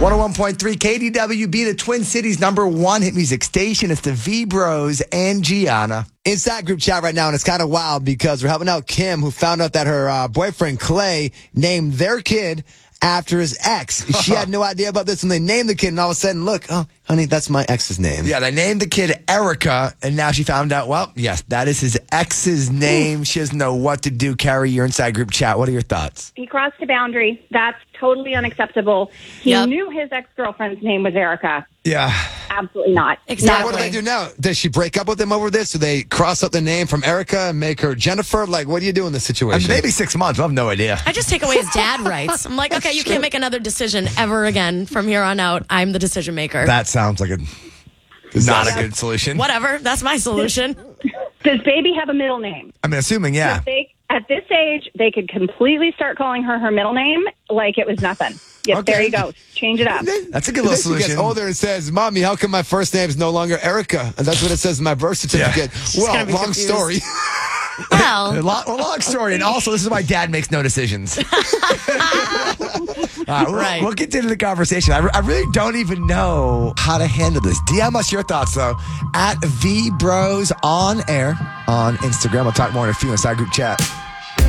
101.3 KDWB, the Twin Cities #1 hit music station. It's the V-Bros and Gianna. Inside group chat right now, and it's kind of wild because we're helping out Kim, who found out that her boyfriend Clay named their kid after his ex. She had no idea about this, and they named the kid, and all of a sudden, look, oh, honey, that's my ex's name. Yeah, they named the kid Erica, and now she found out, well, yes, that is his ex's name. She doesn't know what to do. Carrie, your inside group chat. What are your thoughts? He crossed a boundary. That's totally unacceptable. He knew his ex-girlfriend's name was Erica. Yeah. Absolutely not. Now, what do they do now? Does she break up with him over this? Do they cross out the name from Erica and make her Jennifer? Like, what do you do in this situation? Maybe 6 months. I have no idea. I just take away his dad rights. I'm like, okay, you can't make another decision ever again. From here on out, I'm the decision maker. That sounds like not a good solution. Whatever. That's my solution. Does baby have a middle name? I mean, assuming, yeah. At this age, they could completely start calling her middle name like it was nothing. Yes, Okay. there you go. Change it up. That's a good little She solution. gets older and says, Mommy, how come my first name is no longer Erica? And that's what it says in my birth certificate. Well, gonna be long confused. story. Well, Long story, and also this is why Dad makes no decisions. Right. We'll continue the conversation. I really don't even know how to handle this. DM us your thoughts, though, at VBros on air on Instagram. I'll talk more in a few inside group chat.